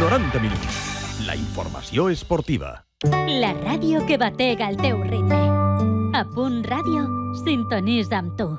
90 minuts. La informació esportiva. La ràdio que batega el teu ritme. A Punt Ràdio, sintonitza amb tu.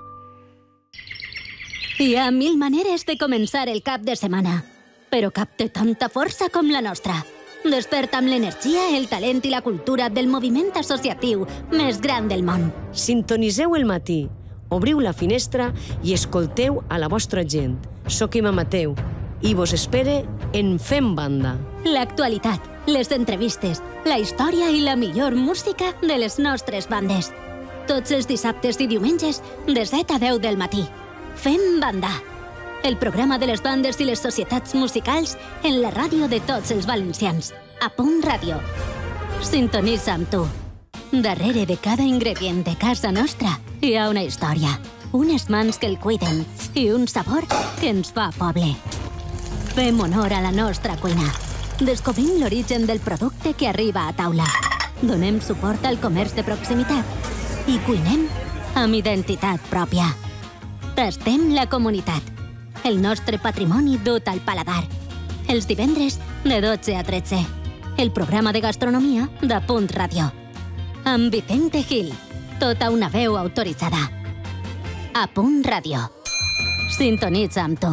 Hi ha 1000 maneres de començar el cap de setmana, però cap té tanta força com la nostra. Desperta amb l'energia, el talent i la cultura del moviment associatiu més gran del món. Sintoniseu el matí, obriu la finestra i escolteu a la vostra gent. Soc Ima Mateu i vos espere en Fem Banda. L'actualitat, les entrevistes, la història i la millor música de les nostres bandes. Tots els dissabtes i diumenges de 7 a 10 del matí. Fem Banda, el programa de les bandes i les societats musicals en la ràdio de tots els valencians. A Punt Ràdio. Sintonitza amb tu. Darrere de cada ingredient de casa nostra hi ha una història, unes mans que el cuiden i un sabor que ens fa poble. Fem honor a la nostra cuina. Descobrim l'origen del producte que arriba a taula. Donem suport al comerç de proximitat i cuinem amb identitat pròpia. Tastem la comunitat, el nostre patrimoni dut al paladar. Els divendres de 12 a 13. El programa de gastronomia de Punt Ràdio. Amb Vicente Gil, tota una veu autoritzada. A Punt Ràdio. Sintonitza amb tu.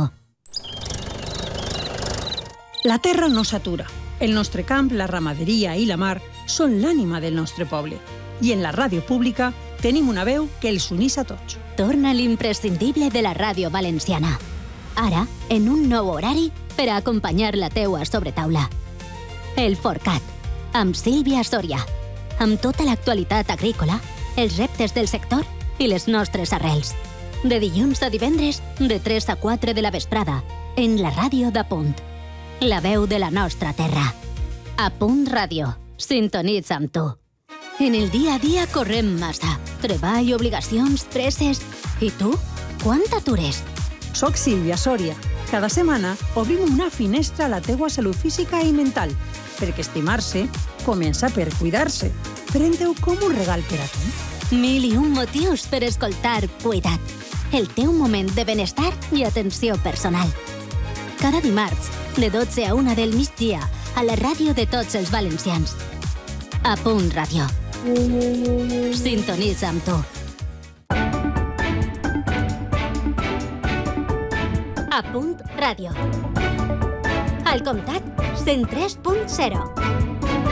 La terra no s'atura. El nostre camp, la ramaderia i la mar són l'ànima del nostre poble. I en la ràdio pública tenim una veu que els unís a tots. Torna l'imprescindible de la ràdio valenciana. Ara, en un nou horari per a acompanyar la teua sobretaula. El Forcat, amb Sílvia Soria. Amb tota l'actualitat agrícola, els reptes del sector i les nostres arrels. De dilluns a divendres, de 3 a 4 de la vesprada, en la ràdio de Punt. La veu de la nostra terra. A Punt Ràdio. Sintonitza amb tu. En el dia a dia correm massa. Treball, obligacions, presses... I tu? Quan t'atures? Soc Sílvia Soria. Cada setmana obrim una finestra a la teua salut física i mental, perquè estimar-se comença per cuidar-se. Pren-te-ho com un regal per a tu. 1001 motius per escoltar Cuida't. El teu moment de benestar i atenció personal. Cada dimarts, de 12 a 1 del migdia, a la ràdio de tots els valencians. A Punt Ràdio. Sintonitza amb tu. A Punt Ràdio. Al Comtat 103.0.